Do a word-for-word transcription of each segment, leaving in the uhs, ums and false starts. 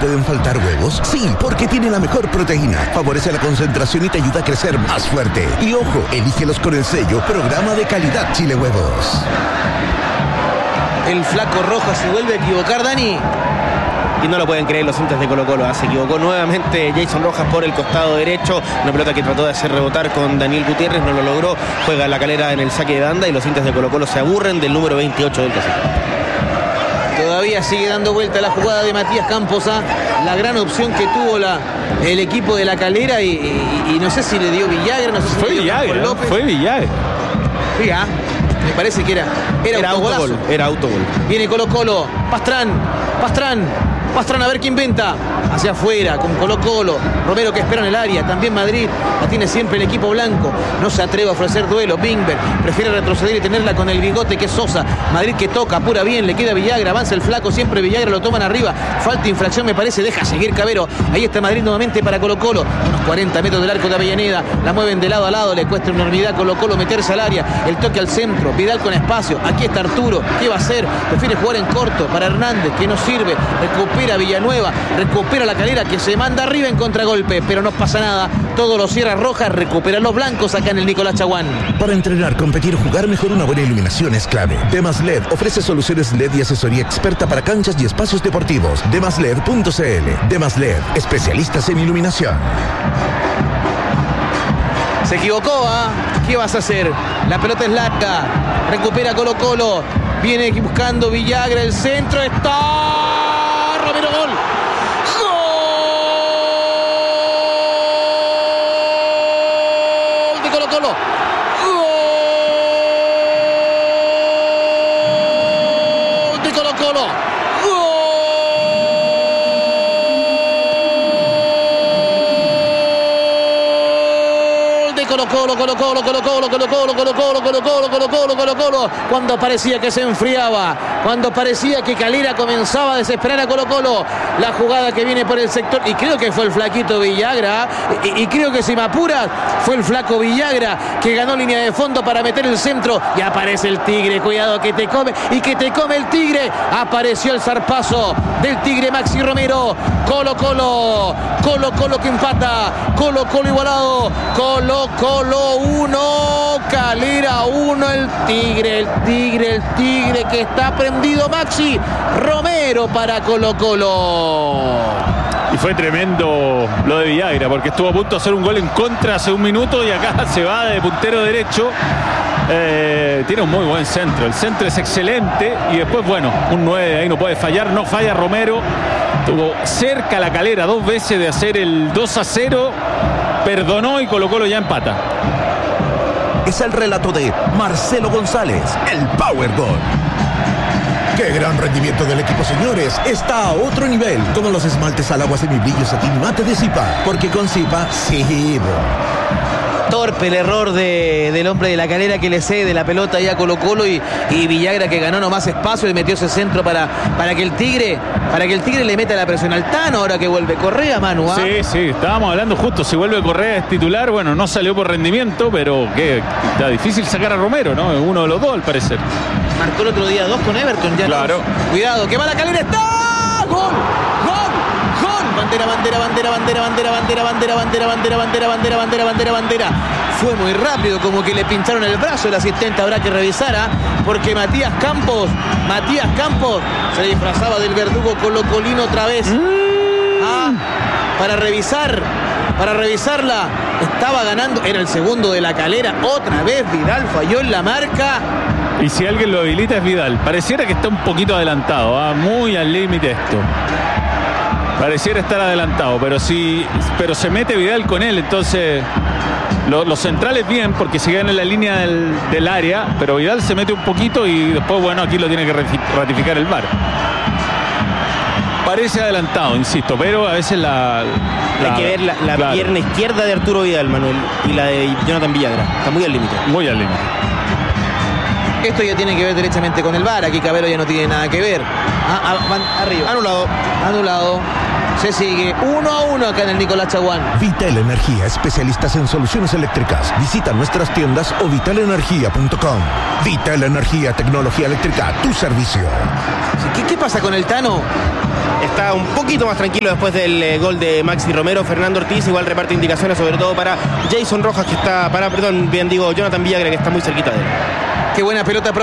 pueden faltar huevos? Sí, porque tiene la mejor proteína. Favorece la concentración y te ayuda a crecer más fuerte. Y ojo, elígelos con el sello Programa de Calidad Chile Huevos. El flaco Rojas se vuelve a equivocar, Dani. Y no lo pueden creer los hinchas de Colo-Colo. Se equivocó nuevamente Jason Rojas por el costado derecho. Una pelota que trató de hacer rebotar con Daniel Gutiérrez, no lo logró. Juega La Calera en el saque de banda y los hinchas de Colo-Colo se aburren del número veintiocho del cacique. Todavía sigue dando vuelta la jugada de Matías Campos a la gran opción que tuvo la, el equipo de La Calera y, y, y no sé si le dio Villagra, no sé si fue le dio Villagra, López. Fue Villagra. Fija, me parece que era era, era autogol. Era autogol. Viene Colo-Colo, Pastrán, Pastrán, Pastrán a ver qué inventa. Hacia afuera, con Colo-Colo. Romero que espera en el área. También Madrid. La tiene siempre el equipo blanco. No se atreve a ofrecer duelo. Bingber prefiere retroceder y tenerla con el bigote que es Sosa. Madrid que toca, apura bien. Le queda Villagra. Avanza el flaco. Siempre Villagra lo toman arriba. Falta infracción me parece. Deja seguir Cabero. Ahí está Madrid nuevamente para Colo-Colo. Unos cuarenta metros del arco de Avellaneda. La mueven de lado a lado. Le cuesta enormidad Colo-Colo meterse al área. El toque al centro. Vidal con espacio. Aquí está Arturo. ¿Qué va a hacer? Prefiere jugar en corto para Hernández, que no sirve. Recupera Villanueva. Recupera La Calera, que se manda arriba en contragolpe, pero no pasa nada. Todo lo cierra Rojas, recuperan los blancos acá en el Nicolás Chaguán. Para entrenar, competir, jugar mejor, una buena iluminación es clave. Demas L E D ofrece soluciones L E D y asesoría experta para canchas y espacios deportivos. demas led punto c l. Demas L E D, especialistas en iluminación. Se equivocó, ¿ah? ¿eh? ¿Qué vas a hacer? La pelota es larga, recupera Colo-Colo, viene buscando Villagra, el centro está... Romero, gol. Colo-Colo. Gol de Colo-Colo. Gol de Colo-Colo, Colo-Colo, Colo-Colo, Colo-Colo, Colo-Colo, Colo-Colo, Colo-Colo, Colo-Colo. Cuando parecía que se enfriaba, cuando parecía que Calera comenzaba a desesperar a Colo-Colo, la jugada que viene por el sector, y creo que fue el flaquito Villagra, y, y creo que si me apuras, fue el flaco Villagra que ganó línea de fondo para meter el centro, y aparece el Tigre, cuidado que te come, y que te come el Tigre, apareció el zarpazo del Tigre Maxi Romero. Colo-Colo, Colo-Colo que empata, Colo-Colo igualado, Colo-Colo uno, Calera uno, el Tigre, el Tigre, el Tigre que está prendido Maxi Romero para Colo-Colo. Y fue tremendo lo de Villagra, porque estuvo a punto de hacer un gol en contra hace un minuto y acá se va de puntero derecho. Eh, tiene un muy buen centro, el centro es excelente y después, bueno, un nueve ahí no puede fallar, no falla Romero. Tuvo cerca La Calera dos veces de hacer el dos a cero, perdonó y Colo-Colo ya empata. Es el relato de Marcelo González, el Power Gol. ¡Qué gran rendimiento del equipo, señores! Está a otro nivel. Como los esmaltes al agua semibrillo satín mate de Zipa. Porque con Zipa, sí, bro. Torpe el error de, del hombre de La Calera que le cede la pelota ahí a Colo-Colo y, y Villagra que ganó nomás espacio y metió ese centro para, para que el Tigre para que el Tigre le meta la presión al Tano ahora que vuelve Correa, Manu. ¿Ah? Sí, sí, estábamos hablando justo, si vuelve Correa es titular, bueno, no salió por rendimiento, pero que está difícil sacar a Romero, ¿no? Uno de los dos al parecer. Marcó el otro día dos con Everton, ya. Claro. No. Cuidado, que va La Calera, está. ¡Gol! ¡Gol! Bandera, bandera, bandera, bandera, bandera, bandera, bandera, bandera, bandera, bandera, bandera, bandera, bandera, bandera. Fue muy rápido, como que le pincharon el brazo. El asistente habrá que revisar, ¿ah? Porque Matías Campos, Matías Campos se disfrazaba del verdugo colocolino otra vez. ¿Ah? Para revisar, para revisarla. Estaba ganando, era el segundo de La Calera. Otra vez Vidal falló en la marca. Y si alguien lo habilita es Vidal. Pareciera que está un poquito adelantado, ¿ah? Muy al límite esto. Pareciera estar adelantado, pero sí, pero se mete Vidal con él, entonces lo, los centrales bien, porque se quedan en la línea del, del área, pero Vidal se mete un poquito y después, bueno, aquí lo tiene que ratificar el V A R. Parece adelantado, insisto, pero a veces la... la Hay que ver la, la claro. pierna izquierda de Arturo Vidal, Manuel, y la de Jonathan Villagra. Está muy al límite. Muy al límite. Esto ya tiene que ver derechamente con el V A R. Aquí Cabero ya no tiene nada que ver. Ah, ah, van arriba. Anulado. Anulado. Se sigue uno a uno acá en el Nicolás Chaguán. Vital Energía, especialistas en soluciones eléctricas. Visita nuestras tiendas o vital energía punto com. Vital Energía, tecnología eléctrica a tu servicio. ¿Qué, qué pasa con el Tano? Está un poquito más tranquilo después del eh, gol de Maxi Romero. Fernando Ortiz igual reparte indicaciones, sobre todo para Jason Rojas, que está, para, perdón, bien digo, Jonathan Villagra, que está muy cerquita de él. Qué buena pelota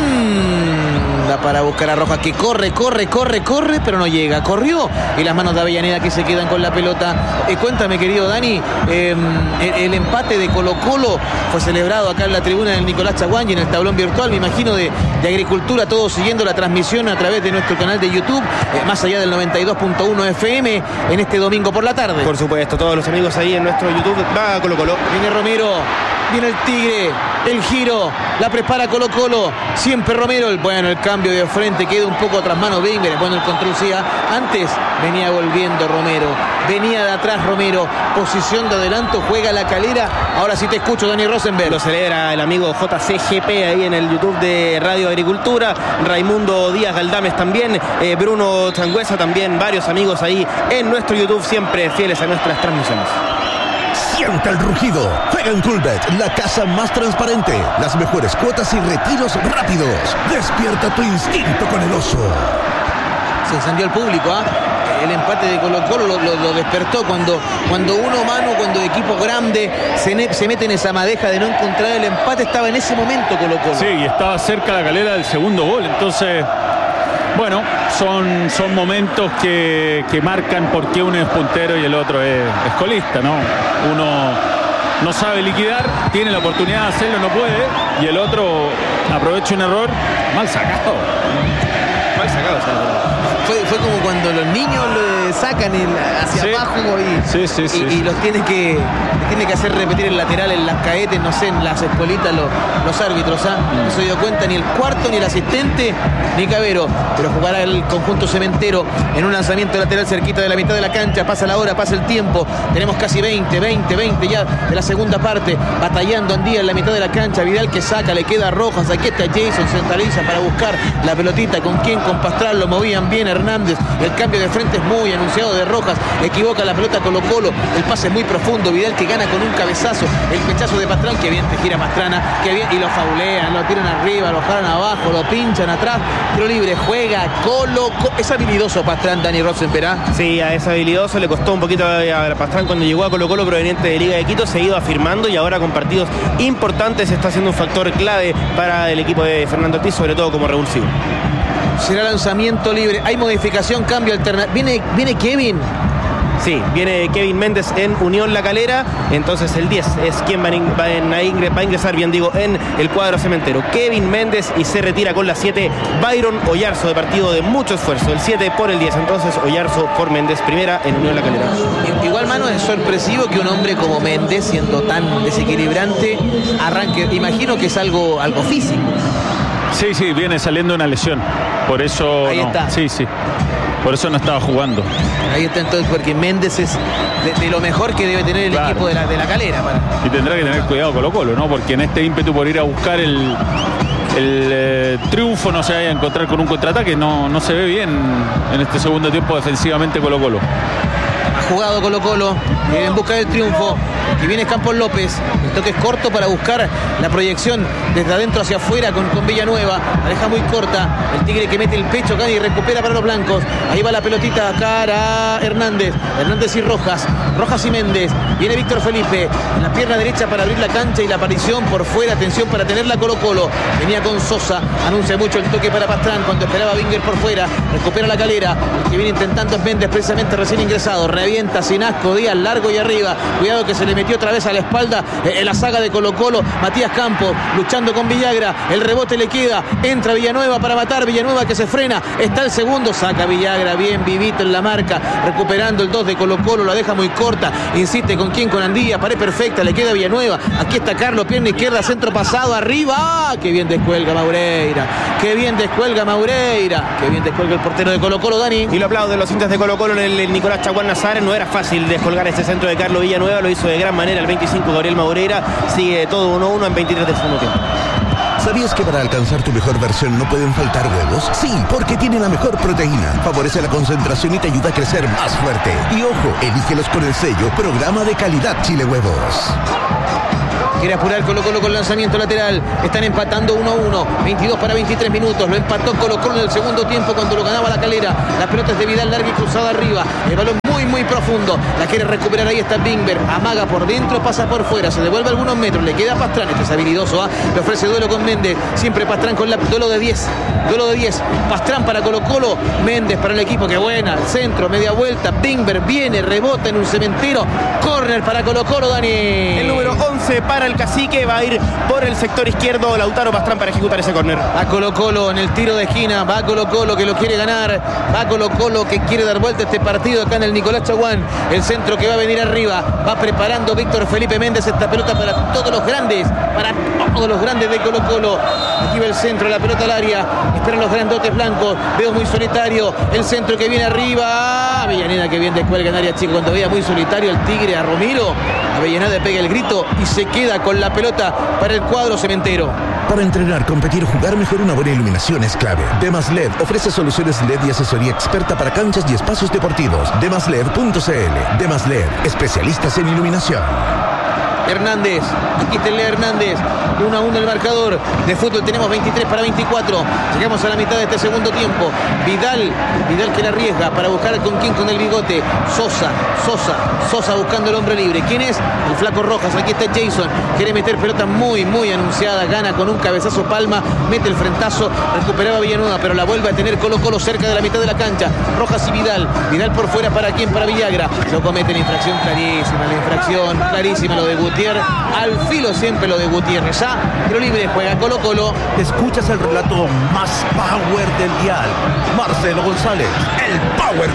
profunda para buscar a Rojas, que corre, corre, corre, corre, pero no llega. Corrió y las manos de Avellaneda que se quedan con la pelota. Eh, cuéntame, querido Dani, eh, el, el empate de Colo-Colo fue celebrado acá en la tribuna del Nicolás Chaguán y en el tablón virtual, me imagino, de, de Agricultura, todos siguiendo la transmisión a través de nuestro canal de YouTube, eh, más allá del noventa y dos punto uno F M, en este domingo por la tarde. Por supuesto, todos los amigos ahí en nuestro YouTube. Va a Colo-Colo. Viene Romero, viene el Tigre, el giro, la prepara Colo-Colo, siempre Romero, el, bueno, el cambio de frente queda un poco tras mano Bingler, bueno, el control siga, antes venía volviendo Romero, venía de atrás Romero, posición de adelanto, juega la Calera, ahora sí te escucho, Dani Rosenberg. Lo celebra el amigo J C G P ahí en el YouTube de Radio Agricultura, Raimundo Díaz Galdames también, eh, Bruno Changuesa también, varios amigos ahí en nuestro YouTube, siempre fieles a nuestras transmisiones. Sienta el rugido. Juega en Coolbet, la casa más transparente. Las mejores cuotas y retiros rápidos. Despierta tu instinto con el oso. Se encendió el público, ¿ah? ¿eh? El empate de Colo-Colo lo, lo, lo despertó cuando, cuando uno mano, cuando equipo grande se, ne, se mete en esa madeja de no encontrar el empate. Estaba en ese momento Colo-Colo. Sí, y estaba cerca la Calera del segundo gol. Entonces, bueno, son, son momentos que, que marcan por qué uno es puntero y el otro es, es colista, ¿no? Uno no sabe liquidar, tiene la oportunidad de hacerlo, no puede, y el otro aprovecha un error mal sacado. Mal sacado, Fue, fue como cuando los niños le sacan el, hacia sí. abajo y, sí, sí, y, sí. y los tiene que, tiene que hacer repetir el lateral en las caetes, no sé, en las escuelitas los, los árbitros, ¿ah? ¿eh? No se dio cuenta ni el cuarto, ni el asistente, ni Cabero, pero jugará el conjunto cementero en un lanzamiento lateral cerquita de la mitad de la cancha. Pasa la hora, pasa el tiempo, tenemos casi veinte, veinte, veinte ya de la segunda parte, batallando Andía en la mitad de la cancha. Vidal que saca, le queda Rojas, aquí está Jason, centraliza para buscar la pelotita, con quién, con Pastral, lo movían bien Hernández, el cambio de frente es muy anunciado de Rojas, equivoca la pelota Colo-Colo, el pase es muy profundo, Vidal que gana con un cabezazo, el pechazo de Pastrán, que bien te gira Pastrana, que bien, y lo faulean, lo tiran arriba, lo jalan abajo, lo pinchan atrás, tiro libre, juega Colo-Colo, es habilidoso Pastrán, Dani Rosenberg. Sí, es habilidoso, le costó un poquito a Pastrán cuando llegó a Colo-Colo proveniente de Liga de Quito, se ha ido afirmando y ahora con partidos importantes está siendo un factor clave para el equipo de Fernando Ortiz, sobre todo como revulsivo. Será lanzamiento libre, hay modificación, cambio alternativo, viene, viene Kevin. Sí, viene Kevin Méndez en Unión La Calera, entonces el diez es quien va a, in, va, a ingresar, va a ingresar, bien digo, en el cuadro cementero. Kevin Méndez, y se retira con la siete Byron Oyarzo, de partido de mucho esfuerzo. El siete por el diez, entonces Oyarzo por Méndez, primera en Unión La Calera. Igual, mano, es sorpresivo que un hombre como Méndez, siendo tan desequilibrante, arranque. Imagino que es algo, algo físico. Sí, sí, viene saliendo una lesión. Por eso. Ahí no. está. Sí, sí. Por eso no estaba jugando. Ahí está entonces, porque Méndez es de, de lo mejor que debe tener el claro. equipo de la, de la Calera. Para... Y tendrá que tener cuidado Colo-Colo, ¿no? Porque en este ímpetu por ir a buscar el, el eh, triunfo no se vaya a encontrar con un contraataque. No, no se ve bien en este segundo tiempo defensivamente Colo-Colo. Ha jugado Colo-Colo, viene en busca del triunfo, y viene Campos López, el toque es corto para buscar la proyección desde adentro hacia afuera con, con Villanueva, la deja muy corta, el Tigre que mete el pecho acá y recupera para los blancos, ahí va la pelotita cara a Hernández, Hernández y Rojas, Rojas y Méndez, viene Víctor Felipe, en la pierna derecha para abrir la cancha y la aparición por fuera, atención para tenerla Colo-Colo, venía con Sosa, anuncia mucho el toque para Pastrán cuando esperaba Binger por fuera, recupera la Calera, el que viene intentando es Méndez, precisamente recién ingresado, revienta sin asco, Díaz largo y arriba, cuidado que se le metió otra vez a la espalda eh, en la saga de Colo-Colo, Matías Campos luchando con Villagra, el rebote le queda, entra Villanueva para matar, Villanueva que se frena, está el segundo, saca Villagra, bien vivito en la marca, recuperando el dos de Colo-Colo, la deja muy corta, insiste con quién, con Andía, pared perfecta, le queda Villanueva, aquí está Carlos, pierna izquierda, centro pasado, arriba, ¡ah! ¡Qué bien descuelga Maureira! ¡Qué bien descuelga Maureira! ¡Qué bien descuelga el portero de Colo-Colo, Dani! Y lo aplauden los hinchas de Colo-Colo en el, el Nicolás Chaguán Nazares, no era fácil descolgar este centro de Carlos Villanueva, lo hizo de gran manera el veinticinco Gabriel Maureira, sigue todo uno a uno en veintitrés del segundo tiempo. ¿Sabías que para alcanzar tu mejor versión no pueden faltar huevos? Sí, porque tienen la mejor proteína. Favorece la concentración y te ayuda a crecer más fuerte. Y ojo, elígelos con el sello Programa de Calidad Chile Huevos. Quiere apurar Colo Colo con lanzamiento lateral. Están empatando uno a uno. veintidós para veintitrés minutos. Lo empató Colo Colo en el segundo tiempo cuando lo ganaba La Calera. La pelota es de Vidal, larga y cruzada arriba. El balón muy, muy profundo. La quiere recuperar. Ahí está Bingber. Amaga por dentro, pasa por fuera. Se devuelve algunos metros. Le queda Pastrán. Este es habilidoso. ¿eh? Le ofrece duelo con Méndez. Siempre Pastrán con la duelo de diez. Duelo de diez. Pastrán para Colo Colo. Méndez para el equipo. Qué buena. El centro, media vuelta. Bingber viene, rebota en un cementero. Córner para Colo Colo, Dani. El número once para el Cacique, va a ir por el sector izquierdo Lautaro Pastrán para ejecutar ese córner. Va Colo Colo en el tiro de esquina, va Colo Colo que lo quiere ganar, va Colo Colo que quiere dar vuelta a este partido acá en el Nicolás Chaguán. El centro que va a venir arriba, va preparando Víctor Felipe Méndez esta pelota para todos los grandes, para todos los grandes de Colo Colo. Aquí va el centro, la pelota al área, esperan los grandotes blancos, veo muy solitario, el centro que viene arriba, Avellaneda que bien descuelga en área chica, cuando veía muy solitario el Tigre a Romero, Avellaneda pega el grito y se queda con la pelota para el cuadro cementero. Para entrenar, competir o jugar mejor, una buena iluminación es clave. Demas L E D ofrece soluciones L E D y asesoría experta para canchas y espacios deportivos. demas led punto c l. Demas L E D, especialistas en iluminación. Hernández, aquí está Leo Hernández, uno a uno el marcador de fútbol, tenemos veintitrés para veinticuatro, llegamos a la mitad de este segundo tiempo. Vidal, Vidal que la arriesga para buscar con quién, con el bigote. Sosa, Sosa, Sosa buscando el hombre libre. ¿Quién es? El flaco Rojas, aquí está Jason, quiere meter pelota muy, muy anunciada, gana con un cabezazo Palma, mete el frentazo, recuperaba Villanueva, pero la vuelve a tener Colo Colo cerca de la mitad de la cancha. Rojas y Vidal, Vidal por fuera, ¿para quién? Para Villagra, lo cometen, infracción clarísima, la infracción clarísima, lo de Gutiérrez, al filo siempre lo de Gutiérrez, ¿ah? Pero libre juega Colo Colo. Escuchas el relato más power del dial. Marcelo González, el Power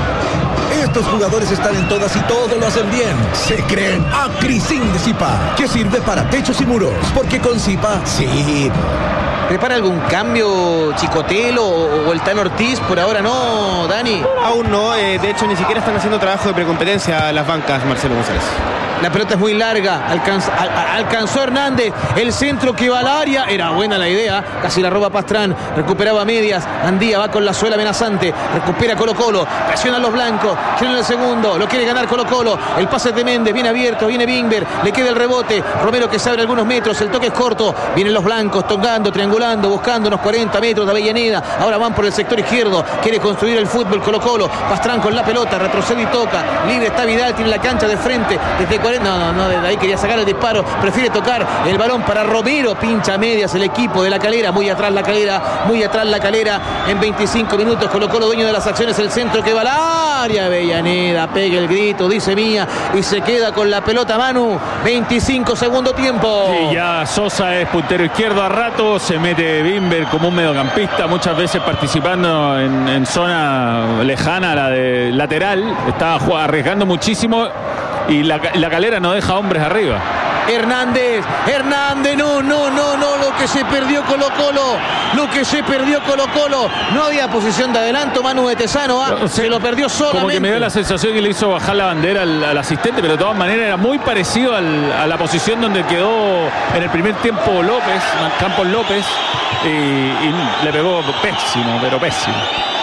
Gol. Estos jugadores están en todas y todos lo hacen bien. Se creen Acrisin de Zipa, que sirve para techos y muros, porque con Zipa, sí. ¿Prepara algún cambio Chicotelo o, o el Tan Ortiz? Por ahora no, Dani. Aún no, eh, de hecho ni siquiera están haciendo trabajo de precompetencia a las bancas, Marcelo González. La pelota es muy larga, alcanza, al, alcanzó Hernández, el centro que va al área, era buena la idea, casi la roba Pastrán, recuperaba medias, Andía va con la suela amenazante, recupera Colo Colo, presiona a los blancos, tiene el segundo, lo quiere ganar Colo Colo, el pase de Méndez, viene abierto, viene Bingber, le queda el rebote, Romero que se abre algunos metros, el toque es corto, vienen los blancos, tocando, triangulando, buscando unos cuarenta metros de Avellaneda, ahora van por el sector izquierdo, quiere construir el fútbol Colo Colo, Pastrán con la pelota, retrocede y toca, libre está Vidal, tiene la cancha de frente, desde no, no, no, desde ahí quería sacar el disparo, prefiere tocar el balón para Romero, pincha medias el equipo de La Calera, muy atrás La Calera, muy atrás La Calera, en veinticinco minutos Colo Colo dueño de las acciones, el centro que va al área, Avellaneda pega el grito, dice mía, y se queda con la pelota Manu, veinticinco segundo tiempo. Sí, ya Sosa es puntero izquierdo a rato, se mete Bimber como un mediocampista, muchas veces participando en, en zona lejana, la de lateral, está arriesgando muchísimo. Y la, la Calera no deja hombres arriba. Hernández, Hernández, no, no, no, no, lo que se perdió Colo Colo, lo que se perdió Colo Colo, no había posición de adelanto, Manu de Tesano, ¿ah? Se lo perdió solamente. Como que me dio la sensación que le hizo bajar la bandera al, al asistente, pero de todas maneras era muy parecido al, a la posición donde quedó en el primer tiempo López, Campos López, y, y le pegó pésimo, pero pésimo.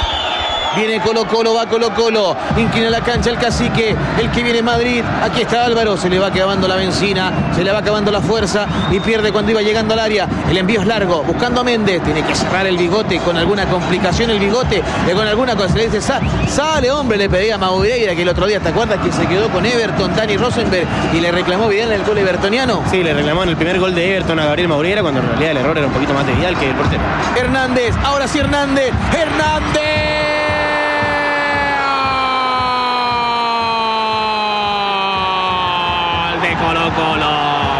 Viene Colo Colo, va Colo Colo, inclina la cancha el Cacique, el que viene Madrid, aquí está Álvaro, se le va acabando la benzina, se le va acabando la fuerza y pierde cuando iba llegando al área, el envío es largo, buscando a Méndez, tiene que cerrar el bigote, con alguna complicación el bigote, eh, con alguna cosa, le dice, Sa sale hombre, le pedía a Maureira que el otro día, ¿te acuerdas que se quedó con Everton, Dani Rosenberg, y le reclamó Vidal en el gol evertoniano? Sí, le reclamó en el primer gol de Everton a Gabriel Maureira, cuando en realidad el error era un poquito más de Vidal que el portero. Hernández, ahora sí Hernández, Hernández. Colo Colo.